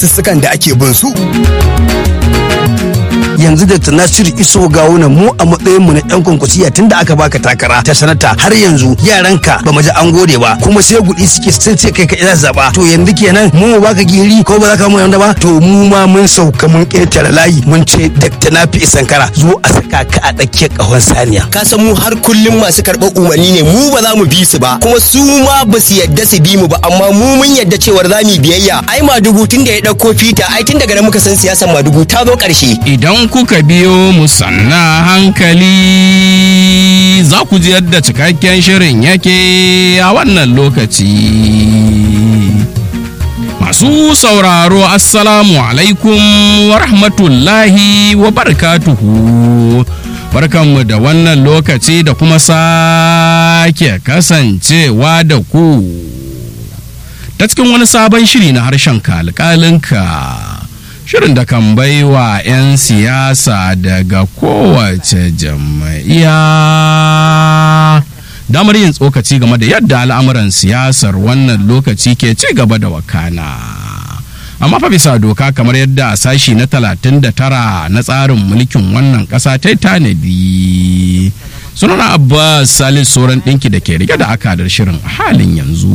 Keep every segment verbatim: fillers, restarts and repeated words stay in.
sussukan da ake bin su. Yanzu da Nasiru Iso Gawuna mu a matsayin mu na yan kwankwasiya tunda aka baka takara ta sanata har yanzu yaranka ba mu ji an gode ba kuma sai gudi suke sun ce kai ka ina zaba to yanzu kenan mu mu baka giri ko ba za ka mu yanda ba to mu ma mun sauka mun ƙetare layi mun ce Dakta Nafi Sankara zo a saka ka a tsakiyar kahon saniya. Ka san mu har kullum masu karɓar umarni ne mu ba za mu bi su ba kuma su ma ba su yadda su bi mu ba amma mu mun yadda cewar za mu biyayya. Ai Madugu tun da ya ɗauko fita ai tun daga nan muka san siyasar Madugu ta zo ƙarshe. Idan kuka biyo mu sanna hankali za ku ji yadda cikakken shirin yake a wannan lokaci. Masu sauraro assalamu alaikum wa rahmatullahi wa barakatuhu. Barkanmu da wannan lokaci da kuma sake kasancewa da ku ta cikin wani sabon shiri na harshen kalkalinka. Shirin da kan baiwa 'yan siyasa daga kowace jam'iyya damar yin tsokaci game da yadda al'amuran siyasar wannan lokaci ke ci gaba da wakana. Amma fa bisa doka kamar yadda a sashi na talatin da tara na tsarin mulkin wannan ƙasa ta tanadi. Sunana Abbas Salis Soran ɗinki da ke rike da akadar shirin a halin yanzu.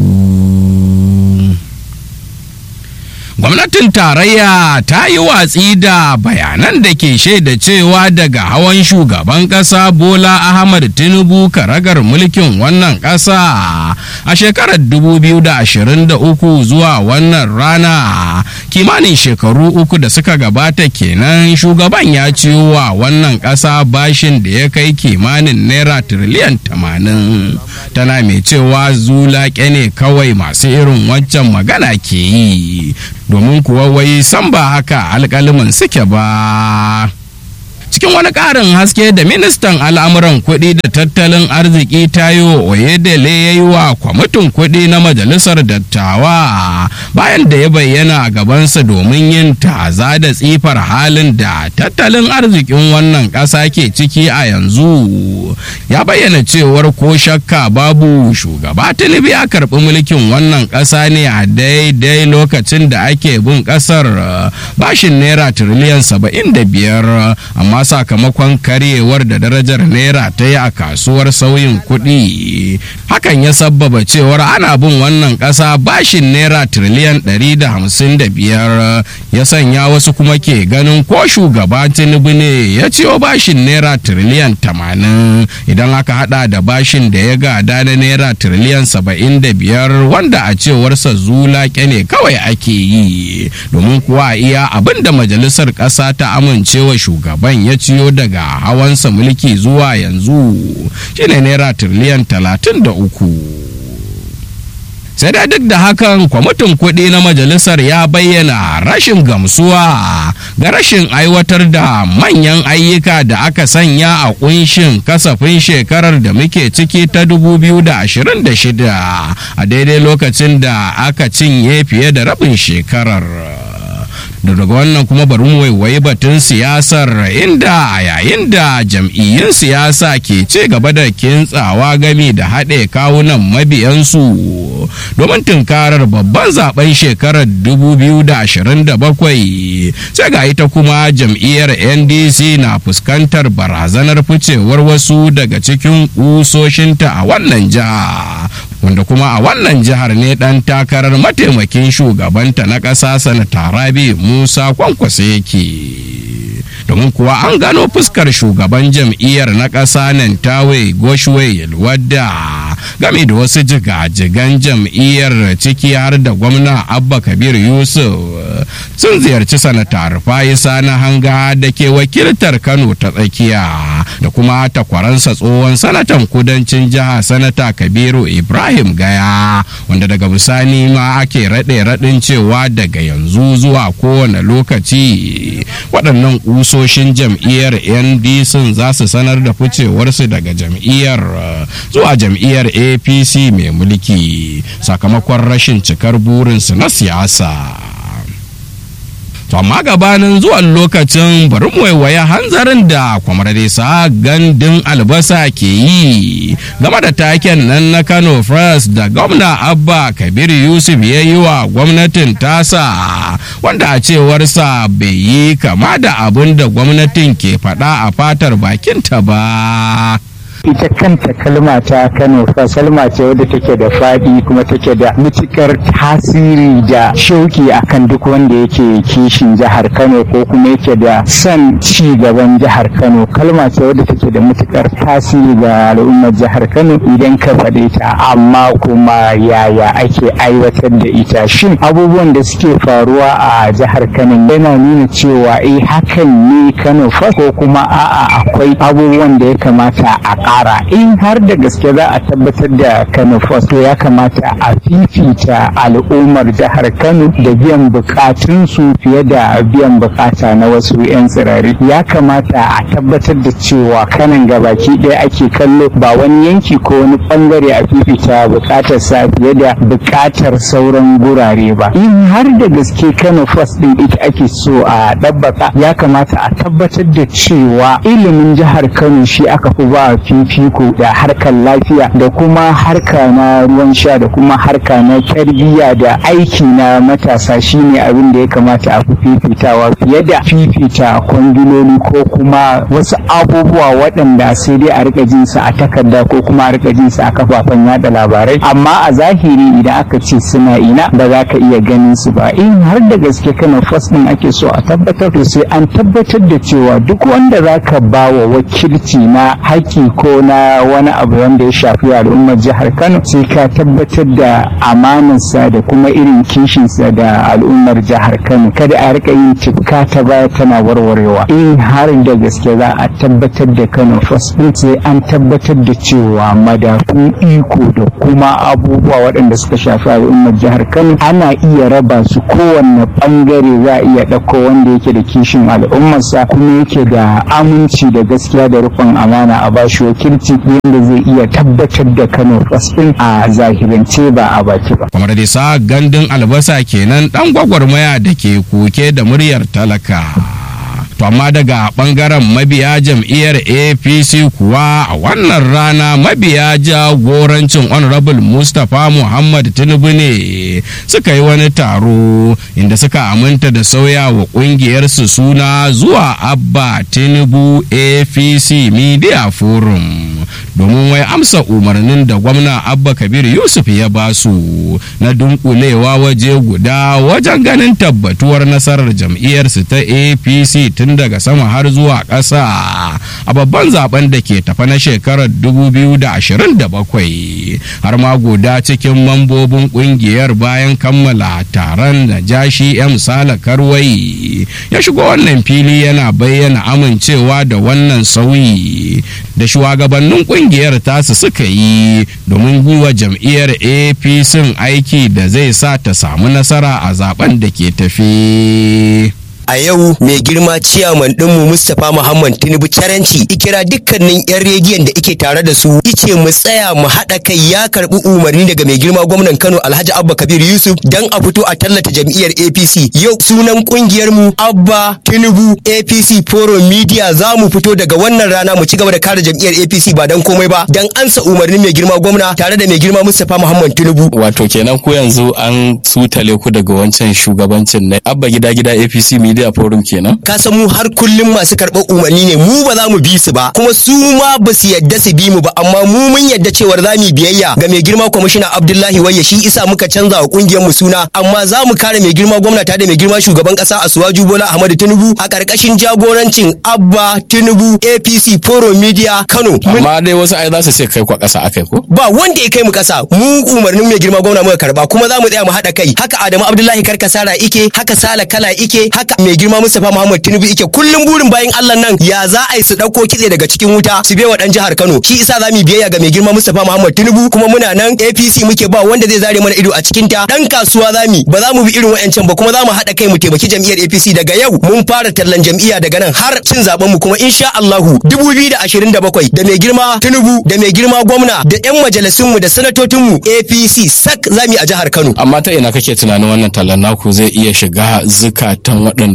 Gwamnatin tarayya ta yi watsi da bayanan da ke shaida cewa daga hawan shugaban ƙasa Bola Ahmad Tinubu karagar mulkin wannan ƙasa a shekarar dubu biyu da ashirin da uku zuwa wannan rana kimanin shekaru uku da suka gabata kenan shugaban ya ciwo wa wannan ƙasa bashin da ya kai kimanin naira tiriliyan tamanin. Tana mai cewa zulaƙe ne kawai masu irin wancan magana ke yi. Domin kuwa wai san ba haka alƙaliman suke ba. Cikin wani ƙarin haske da ministan al'amuran kuɗi da tattalin arziki Tayo Oyedele ya yi wa kwamitin kuɗi na majalisar dattawa bayan da ya bayyana a gabansa domin yin taza da tsifar halin da tattalin arzikin wannan ƙasa ke ciki a yanzu. Ya bayyana cewar ko shakka babu shugaba Tinubu ya karɓi mulkin wannan ƙasa ne a daidai lokacin da ake bin ƙasar bashin naira tiriliyan saba'in da biyar amma sakamakon karyewar da darajar naira ta yi a kasuwar sauyin kuɗi hakan ya sabbaba cewar ana bin wannan ƙasa bashin naira tiriliyan ɗari da hamsin da biyar ya sanya wasu kuma ke ganin ko shugaba Tinubu ne ya ciyo bashin naira tiriliyan tamanin idan aka hada da bashin da ya gada na naira tiriliyan saba'in da biyar wanda a cewarsa zulaƙe ne kawai ake yi domin kuwa iya abin da majalisar ƙasa ta amincewa shugaban ya ciyo daga hawansa mulki zuwa yanzu shine naira tiriliyan talatin da uku. Sai da duk da hakan kwamitin kuɗi na majalisar ya bayyana rashin gamsuwa ga rashin aiwatar da manyan ayyuka da aka sanya a kunshin kasafin shekarar da muke ciki ta dubu biyu da ashirin da shida a daidai lokacin da aka cinye fiye da rabin shekarar. da daga wannan kuma bari mu waiwayi batun siyasar inda a yayin da jam'iyyun siyasa ke ci gaba da kintsawa gami da haɗe kawunan mabiyansu domin tunkarar babban zaben shekarar dubu biyu da ashirin da bakwai sai ga ita kuma jam'iyyar N D C na fuskantar barazanar ficewar wasu daga cikin kusoshinta a wannan jiha wanda kuma a wannan jihar ne dan takarar mataimakin shugabanta na ƙasa sanata Rabi Musa Kwankwaso yake domin kuwa an gano fuskar shugaban jam'iyyar na ƙasa nan tawe Goshwe Yalwadda game da wasu jigajigan jam'iyyar ciki har da gwamna Abba Kabir Yusuf sun ziyarci sanata Rufai Sani Hanga da ke wakiltar Kano ta tsakiya da kuma takwaransa tsohon sanatan kudancin jiha sanata Kabiru Ibrahim Gaya wanda daga bisani ma ake raɗe raɗin cewa daga yanzu zuwa kowane lokaci waɗannan ƙusoshin jam'iyyar N D C za su sanar da ficewarsu daga jam'iyyar zuwa jam'iyyar A P C mai mulki sakamakon rashin cikar burinsu na siyasa. To To amma gabanin zuwan lokacin bari mu waiwaye hanzarin da Kwamradesa Gandun Albasa ke yi game da taken nan na Kano First da gwamna Abba Kabir Yusuf ya yi wa gwamnatin tasa, wanda a cewarsa bai yi kama da abin da gwamnatin ke faɗa a fatar bakinta ba. ita kanta kalma ta Kano fa kalma ce wadda take da faɗi kuma take da mutukar tasiri da shauki akan duk wanda yake kishin jihar Kano ko kuma yake da son ci gaban jihar Kano. Kalma ce wadda take da mutukar tasiri ga al'ummar jihar Kano idan ka faɗe ta, amma kuma yaya ake aiwatar da ita? Shin abubuwan da suke faruwa a jihar Kano yana nuna cewa eh hakan ne Kano fa, ko kuma a'a akwai abubuwan da ya kamata a in har da gaske za a tabbatar da Kano First, to ya kamata a fifita al'ummar jihar Kano da biyan bukatunsu fiye da biyan bukata na wasu 'yan tsirari. Ya kamata a tabbatar da cewa kanan gabaki ɗaya ake kallo, ba wani yanki ko wani bangare a fifita bukatar sa fiye da bukatar sauran gurare ba. In har da gaske Kano First din ita ake so a ɗabbaka, ya kamata a tabbatar da cewa ilimin jihar Kano shi aka fi ba fifiko da harkar lafiya da kuma harka na ruwan sha da kuma harka na tarbiyya da aiki na matasa shine abin da ya kamata a fifitawa fiye da fifita kwangiloli ko kuma wasu abubuwa waɗanda sai dai a rika jin su a takarda ko kuma a rika jin su a kafafen yada labarai, amma a zahiri idan aka ce suna ina ba za ka iya ganin su ba. In har da gaske Kano First din ake so a tabbatar, to sai an tabbatar da cewa duk wanda za ka ba wa wakilci na haƙƙi ko na wani abu wanda ya shafi al'ummar jihar Kano, sai ka tabbatar da amanarsa da kuma irin kishinsa da al'ummar jihar Kano. Kada a rika yin tifka ta baya tana warwarewa. In har da gaske za a tabbatar da Kano First din, sai an tabbatar da cewa madafun iko da kuma abubuwa waɗanda suka shafi al'ummar jihar Kano ana iya raba su, kowanne bangare za a iya ɗauko wanda yake da kishin al'ummarsa kuma yake da aminci da gaskiya da rufin amana a bashi wakilci yadda zai iya tabbatar da Kano First din a zahirance ba a baki ba. Kwamradesa Gandun Albasa kenan dan gwagwarmaya da ke koke da muryar talaka. To amma daga bangaren mabiya jam'iyyar A P C kuwa a wannan rana mabiya jagorancin Honorable Mustapha Muhammad Tinubu ne suka yi wani taro inda suka aminta da sauya wa kungiyarsu suna zuwa Abba Tinubu A P C Media Forum, domin wai amsa umarnin da gwamna Abba Kabir Yusuf ya basu na dunkulewa waje guda wajen ganin tabbatuwar nasarar jam'iyyarsu ta A P C tun daga sama har zuwa ƙasa a babban zaben da ke tafa na shekarar dubu biyu da ashirin da bakwai. Har ma guda cikin mambobin kungiyar bayan kammala taron da Jashi M Sala Karwai ya shigo wannan fili yana bayyana amincewa da wannan sauyi da shugabannin kungiyar tasu suka yi domin gwiwa jam'iyyar A P C aiki da zai sa ta samu nasara a zaben da ke tafi. A yau mai girma ciyaman ɗinmu Mustapha Muhammad Tinubu Caranci ikira dukkanin 'yan rediyon da ike tare da su ice mu tsaya mu haɗa kai, ya karɓi umarni daga mai girma gwamnan Kano Alhaji Abba Kabir Yusuf dan a fito a tallata jam'iyyar A P C. Yau sunan kungiyar mu Abba Tinubu A P C Forum Media, za mu fito daga wannan rana mu ci gaba da kare jam'iyyar A P C ba dan komai ba dan ansa umarnin mai girma gwamna tare da mai girma Mustapha Muhammad Tinubu. Wato kenan ku yanzu an sutale ku daga wancan shugabancin na Abba gida gida A P C Media Forum kenan. Ka san mu har kullum masu karɓar umarni ne, mu ba za mu bi su ba kuma su ma ba su yadda su bi mu ba, amma mu mun yadda cewar za mu biyayya ga mai girma kwamishina Abdullahi Wayya, shi isa muka canza wa kungiyar mu suna, amma za mu kare mai girma gwamna tare da mai girma shugaban kasa Asuwaju Bola Ahmadu Tinubu a karkashin jagorancin Abba Tinubu A P C Forum Media Kano. Amma dai wasu ai za su ce kai kwa kasa akai ko? Ba wanda ya kai mu kasa, mu umarnin mai girma gwamna muka karba kuma za mu tsaya mu haɗa kai. Haka Adamu Abdullahi Karkasara ike, haka Sala Kala ike, haka mai girma Mustapha Muhammad Tinubu ike. Kullum burin bayin Allah nan ya za a yi su dauko kitse daga cikin wuta su bewa dan jihar Kano. Shi isa za mu biyayya ga mai girma Mustapha Muhammad Tinubu kuma muna nan A P C muke, ba wanda zai zare mana ido a cikin ta. Dan kasuwa za mu ba za mu bi irin wayancan ba, kuma za mu haɗa kai mu taimaki jam'iyyar A P C. Daga yau mun fara tallan jam'iyya daga nan har cin zaben mu, kuma insha Allahu dubu biyu da ashirin da bakwai da mai girma Tinubu da mai girma gwamna da yan majalisun mu da sanatocin mu A P C sak za mu yi a jihar Kano. Amma ta ina kake tunanin wannan tallan naku zai iya shiga zukatan waɗanda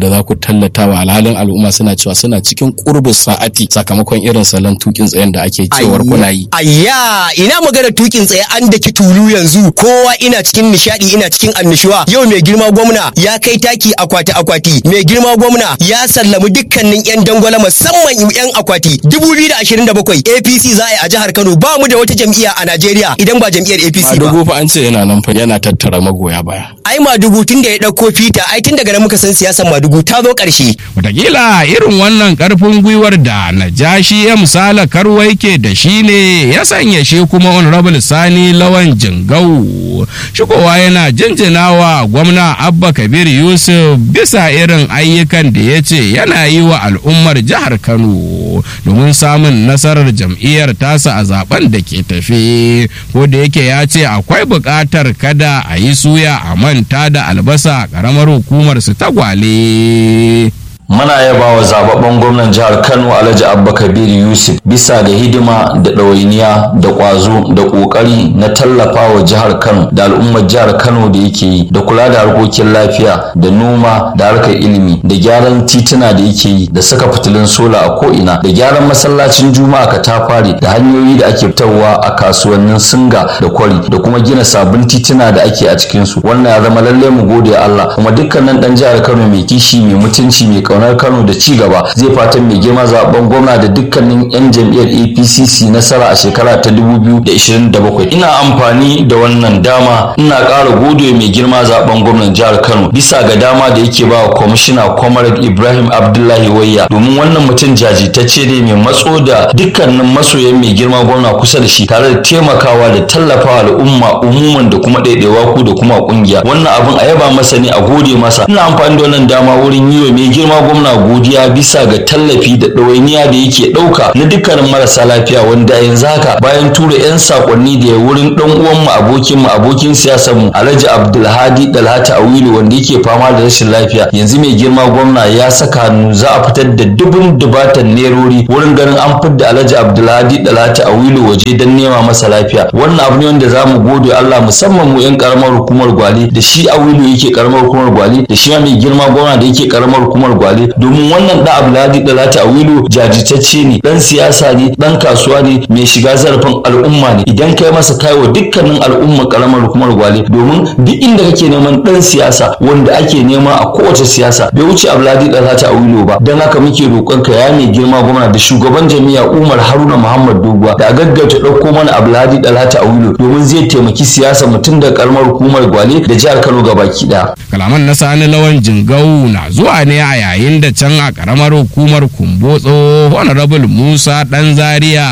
da za ku tallata wa alhalin al'umma suna cewa suna cikin kurbus sa'ati sakamakon irin salon tukin tsayen da ake cewar kuna yi. Ayya ina magana tukin tsaye an daki tulu yanzu kowa ina cikin nishadi ina cikin annishuwa yau mai girma gwamna ya kai taki akwati akwati mai girma gwamna ya sallami dukkanin yan dangwala musamman yan akwati dubu biyu da ashirin da bakwai A P C za a yi a jihar Kano ba mu da wata jam'iyya a Najeriya idan ba jam'iyyar A P C ba. Madugu fa an ce yana nan fa yana tattara magoya baya. Ai Madugu tun da ya dauko fita ai tun daga nan muka san siyasar Madugu ta zo karshe. Wataƙila irin wannan ƙarfin gwiwar da Najashi ya misala Karwai ke da shi ne ya sanya shi kuma Honorable Sani Lawan Jingau shigowa yana jinjinawa gwamna Abba Kabir Yusuf bisa irin ayyukan da ya ce yana yi wa al'ummar jihar Kano domin samun nasarar jam'iyyar tasa a zaben da ke tafe, ko da yake ya ce akwai buƙatar kada a yi suya a manta da albasa a ƙaramar hukumar su ta Gwale. Muna yaba wa zababben gwamnan jihar Kano Alhaji Abba Kabir Yusuf bisa ga hidima da ɗawainiya da ƙwazo da ƙoƙari na tallafa wa jihar Kano da al'ummar jihar Kano da yake yi, da kula da harkokin lafiya da noma da harkar ilimi da gyaran tituna da yake yi da saka fitilun sola a ko'ina da gyaran masallacin juma'a katafare da hanyoyi da ake fitarwa a kasuwannin singa da kwari da kuma gina sabbin tituna da ake a cikinsu. Wannan ya zama lalle mu gode Allah, kuma dukkanin ɗan jihar Kano mai kishi mai mutunci mai ƙauna Kano da ci gaba zai fatan mai girma zaben gwamna da dukkanin yan jam'iyyar A P C C nasara a shekara ta dubu biyu da ashirin da bakwai. Ina amfani da wannan dama ina ƙara gode mai girma zaben gwamnan jihar Kano bisa ga dama da yake ba wa kwamishina Comrade Ibrahim Abdullahi Wayya, domin wannan mutum jajirtacce ne mai matso da dukkanin masoyan mai girma gwamna kusa da shi tare da taimakawa da tallafawa al'umma umuman da kuma ɗaiɗaiwa ku da kuma kungiya. Wannan abin a yaba masa ne, a gode masa. Ina amfani da wannan dama wurin yi wa mai girma gwamna godiya bisa ga tallafi da ɗawainiya da yake ɗauka na dukkanin marasa lafiya, wanda yanzu haka bayan tura 'yan sakonni da ya wurin ɗan uwanmu abokinmu abokin siyasarmu Alhaji Abdulhadi Dalhata Awilu wanda yake fama da rashin lafiya, yanzu mai girma gwamna ya saka hannu za a fitar da dubun dubatan nerori wurin ganin an fidda Alhaji Abdulhadi Dalhata Awilu waje don nema masa lafiya. Wannan abu ne wanda za mu gode Allah, musamman mu 'yan karamar hukumar Gwale da shi Awilu yake karamar hukumar Gwale da shi mai girma gwamna da yake karamar hukumar Gwale, domin wannan da Abdulhadi Dalhata Awilu jajirtacce ne, dan siyasa ne, dan kasuwa ne, mai shiga zarafin al'umma ne. Idan kai masa kaiwa dukkanin al'umma karamar hukumar Gwale, domin duk inda kake neman dan siyasa wanda ake nema a kowace siyasa bai wuce Abdulhadi Dalhata Awilu ba. Dan haka muke roƙon ka ya mai girma gwamna da shugaban jami'a Umar Haruna Muhammad Doguwa da a gaggauta ɗauko mana Abdulhadi Dalhata Awilu domin zai taimaki siyasa mutum da karamar hukumar Gwale da jihar Kano gabaki ɗaya. Kalaman na Sani Lawan Jingau na zuwa ne a yayin da can a karamar hukumar Kumbotso Honorable Musa Dan Zaria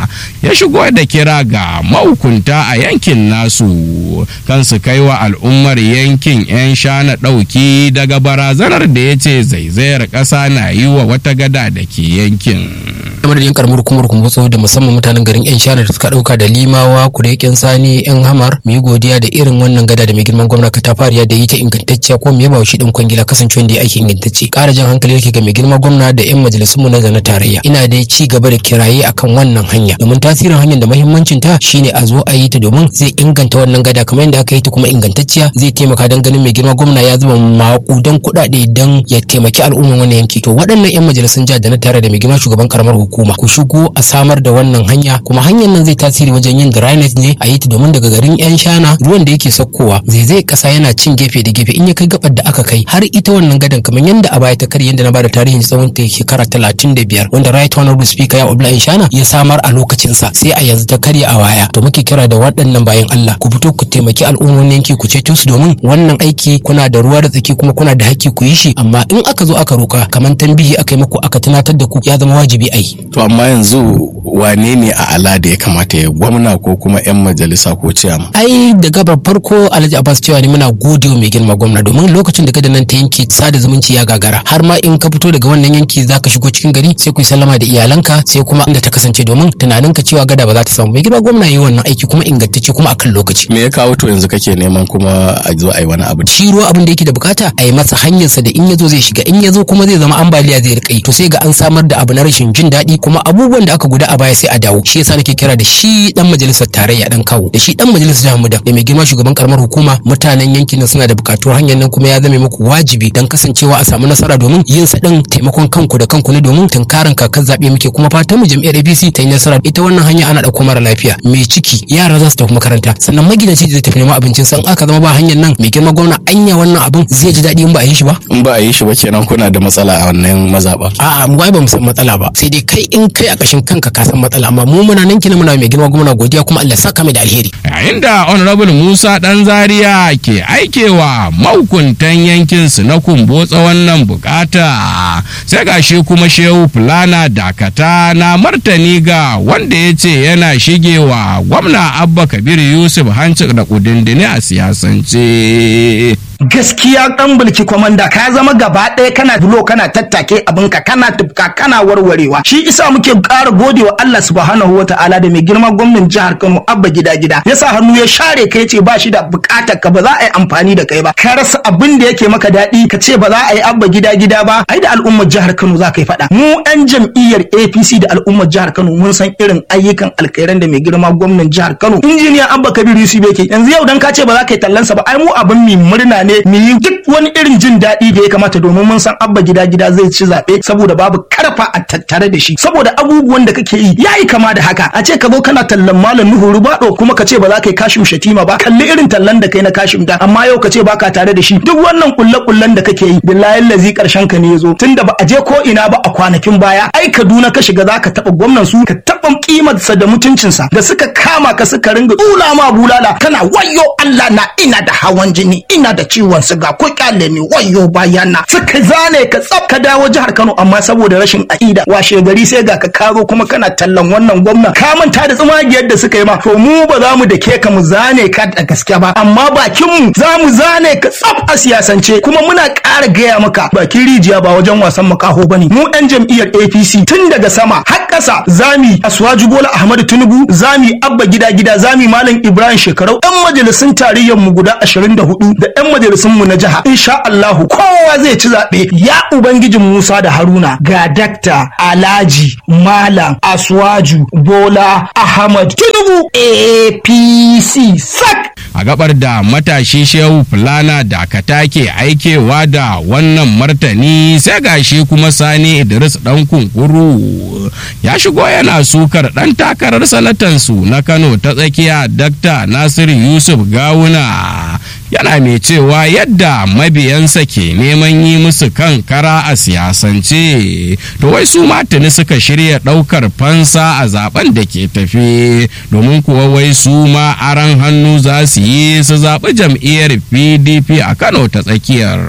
ya shigo da kira ga mahukunta a yankin nasu kan su kai wa al'ummar yankin 'yan shana ɗauki daga barazanar da ya ce zaizayar ƙasa na yi wa wata gada da ke yankin. madadin karamar hukumar Kumbotso da musamman mutanen garin yan shana da suka dauka da limawa kureken sani yan hamar mu yi godiya da irin wannan gada da mai girman gwamna katafariya da yi ta ingantacciya ko mu yaba shi din kwangila kasancewa da ya aiki ingantacce ƙara jan hankali yake ga mai girman gwamna da yan majalisun mu na zana tarayya. Ina dai ci gaba da kiraye akan wannan hanya domin tasirin hanyar da muhimmancin ta shine a zo a yi ta domin zai inganta wannan gada kamar yadda aka yi ta kuma ingantacciya, zai taimaka don ganin mai girman gwamna ya zuba maƙudan kuɗaɗe don ya taimaki al'umman wannan yanki. To waɗannan yan majalisun jihar da na tare da mai girman shugaban karamar hukuma ku shigo a samar da wannan hanya, kuma hanyar nan zai tasiri wajen yin drainage ne a yi ta domin daga garin yan shana ruwan da yake saukowa zai zai kasa yana cin gefe da gefe in ya kai gabar da aka kai har ita wannan gadan kamar yadda a baya ta kare yadda na bada tarihin tsawon ta shekara talatin da biyar wanda right honorable speaker ya obla yan shana ya samar a lokacin sa sai a yanzu ta karya a waya. To muke kira da waɗannan bayan Allah ku fito ku taimaki al'ummomin yanki ku ceto su domin wannan aiki kuna da ruwa da tsaki kuma kuna da haƙƙi ku yi shi, amma in aka zo aka roka kamar tambihi aka yi muku aka tunatar da ku ya zama wajibi a yi. To amma yanzu wane ne a ala da ya kamata ya gwamna ko kuma yan majalisa ko ciyama? Ai da gabar farko Alhaji Abbas cewa ne muna gode mai girma gwamna domin lokacin da gadan nan ta yanki sada zumunci ya gagara har ma in ka fito daga wannan yanki zaka shigo cikin gari sai ku yi sallama da iyalanka sai kuma inda ta kasance domin tunaninka cewa gada ba za ta samu. Mai girma gwamna yi wannan aiki kuma ingantacce kuma akan lokaci. Me ya kawo to yanzu kake neman kuma a zo a yi wani abu? Shi ruwa abin da yake da bukata a yi masa hanyarsa da in ya zo zai shiga in ya zo kuma zai zama ambaliya zai rika yi to sai ga an samar da abu na rashin jin daɗi daɗi kuma abubuwan da aka guda a baya sai a dawo. Shi yasa nake kira da shi dan majalisar tarayya dan kawo da shi dan majalisar jihar Muda da mai girma shugaban karamar hukuma, mutanen yankin nan suna da bukatuwar hanyar nan kuma ya zame muku wajibi dan kasancewa a samu nasara domin yin sa din taimakon kanku da kanku ne domin tunkarin kakar zabe muke kuma fatan mu jam'iyyar A P C ta yi nasara. Ita wannan hanya ana dauko mara lafiya, mai ciki, yara za su tafi makaranta, sannan magidanci zai tafi neman abincin san aka zama ba hanyar nan mai girma gwamna anya wannan abin zai ji daɗi in ba a yi shi ba. In ba a yi shi ba kenan kuna da matsala a wannan mazaba. A'a mu ba mu san matsala ba, sai dai kai in kai a kashin kanka ka san matsala, amma mu muna nan kina muna mai girma gwamna godiya kuma Allah saka mai da alheri. Yayin da honorable Musa Dan Zaria ke aikewa mahukuntan yankin su na kumbotsa wannan bukata, sai gashi kuma Shehu Fulana Dakata na martani ga wanda ya ce yana shigewa gwamna Abba Kabir Yusuf hanci da kudindini a siyasance. Gaskiya dan bulki komanda ka zama gaba ɗaya kana bulo kana tattake abinka kana tufka kana warwarewa. Shi isa muke ƙara godewa Allah subhanahu wataala da mai girma gwamnan jihar Kano Abba Gida Gida yasa hannu ya share kai ce ba shi da buƙatar ka, ba za a yi amfani da kai ba. Ka rasa abin da yake maka daɗi ka ce ba za a yi Abba Gida Gida ba, ai da al'ummar jihar Kano za ka yi faɗa. Mu ɗan jam'iyyar A P C da al'ummar jihar Kano mun san irin ayyukan alkhairan da mai girma gwamnan jihar Kano injiniya Abba Kabir Yusuf yake. Yanzu yau dan ka ce ba za ka yi tallansa ba, ai mu abin mi murna ne mu yi duk wani irin jin daɗi da ya kamata, domin mun san Abba Gida Gida zai ci zaɓe saboda babu karfa a tattare da shi, saboda abubuwan da kake yi yayi kama da haka. A ce ka zo kana tallan Malam Nuhu Rubado kuma ka ce ba za ka yi Kashim Shatima ba, kalli irin tallan da kai na Kashim da, amma yau ka ce baka tare da shi. Duk wannan kulle kullen da kake yi billahi lazi karshen ka ne yazo, tunda ba a je ko ina ba a kwanakin baya. Ai Kaduna ka shiga zaka taba gwamnan su, ka taba kimarsa da mutuncinsa, da suka kama ka suka ringa tula ma bulala kana wayyo Allah na ina da hawan jini ina da ciwon siga ko kyale ni wayyo bayana, suka zane ka tsaf ka dawo jihar Kano, amma saboda rashin aida washe gari sai ga ka karo kuma kana tallan wannan gwamna. Ka manta da tsumagiyar da suka yi ma, to mu ba za mu da ke ka mu zane ka da gaske ba, amma bakin mu za mu zane ka tsaf a siyasance. Kuma muna ƙara gaya maka bakin rijiya ba wajen wasan makaho bane. Mu ɗan jam'iyyar A P C tun daga sama har ƙasa zami Asuwaju Bola Ahmadu Tinubu, zami Abba Gida Gida, zami Malam Ibrahim Shekarau, ɗan majalisun tarayyar mu guda ashirin da hudu da ɗan majalisun mu na jiha. Insha Allahu kowa zai ci zaɓe. Ya Ubangijin Musa da Haruna ga Dakta Alhaji Malam Asuwaju Bola Ahmad Tinubu A P C sak. A gabar da matashi Shehu Fulana Dakata ke aikewa da wannan martani, sai gashi kuma Sani Idris dan kunkuru ya shigo yana sukar dan takarar sanatansu na Kano ta tsakiya Dakta Nasiru Yusuf Gawuna, yana mai cewa yadda mabiyansa ke neman yi musu kan kara a siyasance, to wai su tuni suka shirya ɗaukar fansa a zaben da ke tafe, domin kuwa wai su ma aran hannu za su yi su zaɓi jam'iyyar P D P a Kano ta tsakiyar.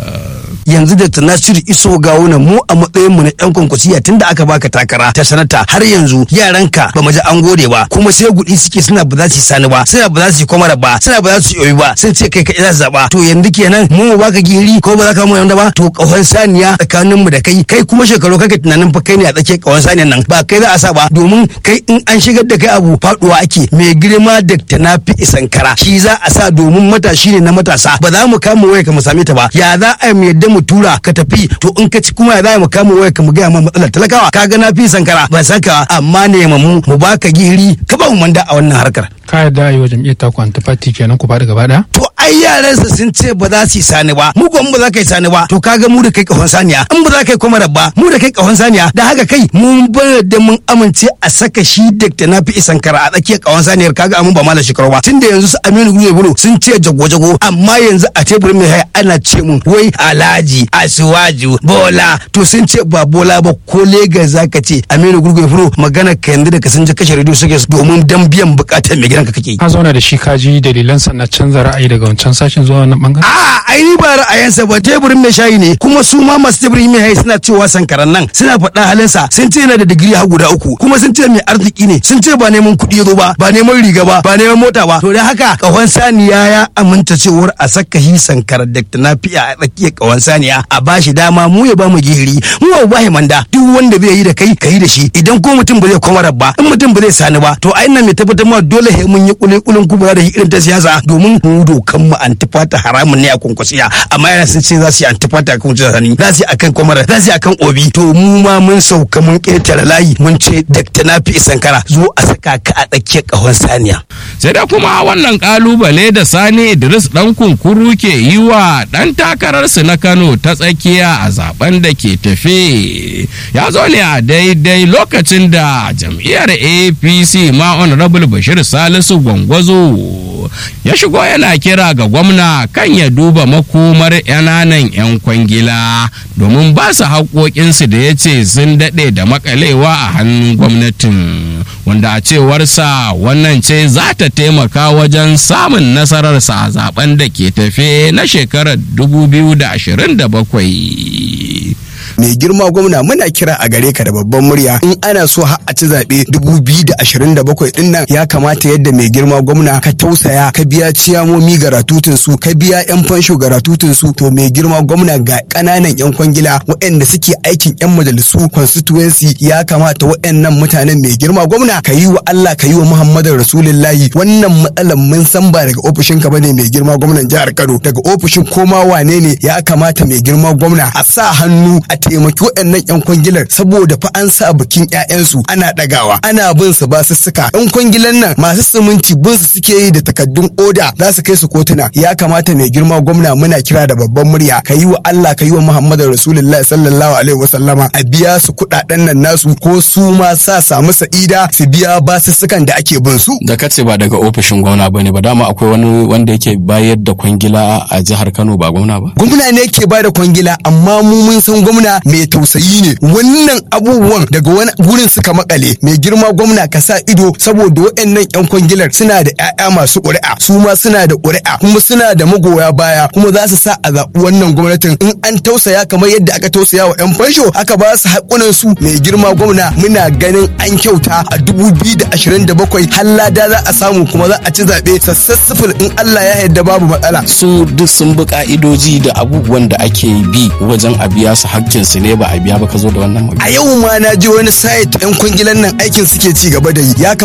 yanzu da Nasiru Iso Gawuna mu a matsayin mu na yan kwankwasiya tunda aka baka takara ta sanata har yanzu yaranka ba mu ji an gode ba, kuma sai gudi suke suna ba za su sani ba, suna ba za su komara ba, suna ba za su yoyi ba, sun ce kai ka za su zaba. To yanzu kenan mu mu baka giri ko ba za ka mu yanda ba, to kahon saniya tsakanin mu da kai, kai kuma shekaru kake tunanin fa kai ne a tsakiyar kahon saniyan nan, ba kai za a sa ba, domin kai in an shigar da kai abu faduwa ake. Mai girma Dakta Nafi Sankara shi za a sa, domin matashi ne na matasa, ba za mu kama waya ka mu same ta ba. Ya za a mu yadda mu tura ka tafi, to in ka ci kuma ya za mu kama waya ka mu ga ma matsalar talakawa. Kaga Nafi Sankara ba saka, amma ne mu mu baka giri ka ba mu manda a wannan harkar. Ka yarda yi wa jam'iyyar ta kwanta fati kenan ku faɗi gaba ɗaya? To ai yaransa sun ce ba za su yi sani ba, mu kuma ba za ka yi sani ba, to kaga mu da kai kahon saniya, in ba za ka yi kuma rabba mu da kai kahon saniya, da haka kai mun bar da mun amince a saka shi Dakta Nafi Sankara a tsakiyar kahon saniyar. Kaga amun ba malam shekaru ba, tunda yanzu su Aminu Gure Bulo sun ce jago-jago, amma yanzu a teburin mai hai ana ce mun wai Alhaji Asuwaju Bola, to sun ce ba Bola ba ko Legas za ka ce Aminu Gure Bulo. Magana ka yanzu da ka sun je kashe rediyo suke domin dan biyan bukatar mai gidanka kake. Ka zauna da shi ka ji dalilansa na canza ra'ayi daga wancan sashen zuwa wannan bangare? A ai ni ba ra'ayinsa ba, teburin mai shayi ne, kuma su ma masu teburin mai shayi suna cewa Sankaran nan suna faɗa halinsa, sun ce yana da digiri har guda uku, kuma sun ce mai arziki ne, sun ce ba neman kuɗi ya zo ba, ba neman riga ba, ba neman mota ba. To da haka kahon saniya ya aminta cewar a saka shi Sankara Dakta Nafi a tsakiyar kahon saniya, a bashi dama mu ya ba mu gihiri, mu ba manda. Duk wanda zai yi da kai ka yi da shi, idan ko mutum ba zai kwamar ba, in mutum ba zai sani ba, to a ina mai tabbatar ma dole mun yi kulin kulin kubura da irin ta siyasa, domin mu dokan yaran mu antifata haramun ne a kwankwasiya amma yana sun ce za su yi antifata kan wuce sani za su yi akan kwamara za su yi akan obi to mu ma mun sauka mun ƙetare layi mun ce dakta Nafi Sankara zo a saka ka a tsakiyar ƙahon saniya. Sai da kuma wannan kalubale da Sani Idris dan kunkuru ke yi wa dan takararsu na Kano ta tsakiya a zaben da ke tafe ya zo ne a daidai lokacin da jam'iyyar A P C ma Honorable Bashir Salisu Gwangwazo ya shigo yana kira ga gwamna kan ya duba makomar yananan 'yan kwangila domin ba su haƙoƙinsu da ya ce sun daɗe da makalewa a hannun gwamnatin wanda a cewarsa wannan ce za ta taimaka wajen samun nasararsa a zaben da ke tafe na shekarar dubu biyu da ashirin da bakwai. mai girma gwamna muna kira a gare ka da babban murya in ana so har a ci zaɓe dubu biyu da ashirin da bakwai din nan ya kamata yadda mai girma gwamna ka tausaya ka biya ciyamomi ga ratutun su ka biya yan fansho ga ratutun su to mai girma gwamna ga ƙananan yan kwangila waɗanda suke aikin yan majalisu constituency ya kamata waɗannan mutanen mai girma gwamna ka yi wa Allah ka yi wa Muhammadu Rasulullahi wannan matsalan mun san ba daga ofishin ka bane mai girma gwamnan jihar Kano daga ofishin koma wane ne ya kamata mai girma gwamna a sa hannu a taimaki waɗannan 'yan kwangilar saboda fa an sa bikin 'ya'yansu ana ɗagawa ana bin su ba su suka 'yan kwangilan nan masu siminti bin su suke yi da takaddun oda za su kai su kotuna ya kamata mai girma gwamna muna kira da babban murya ka yi wa Allah ka yi wa Muhammadu Rasulullahi sallallahu alaihi wasallama a biya su kuɗaɗen nan nasu ko su ma sa samu sa'ida su biya ba su sukan da ake bin su da kace ba daga ofishin gwamna bane ba dama akwai wani wanda yake bayar da kwangila a jihar Kano ba gwamna ba gwamna ne yake ba da kwangila amma mu mun san gwamna mai tausayi ne wannan abubuwan daga wani gurin suka makale mai girma gwamna ka sa ido saboda waɗannan yan kwangilar suna da ƴaƴa masu ƙuri'a su ma suna da ƙuri'a kuma suna da magoya baya kuma za su sa a zaɓi wannan gwamnatin in an tausaya kamar yadda aka tausaya wa yan fansho aka ba su haƙunan su mai girma gwamna muna ganin an kyauta a dubu biyu da ashirin da bakwai har lada za a samu kuma za a ci zaɓe sassassifil in Allah ya yarda babu matsala su duk sun bi ka'idoji da abubuwan da ake bi wajen a biya su hakkin su ne ba a biya ba ka zo da wannan magana a yau ma na ji wani site yan kwangilan nan aikin suke ci gaba da yi ya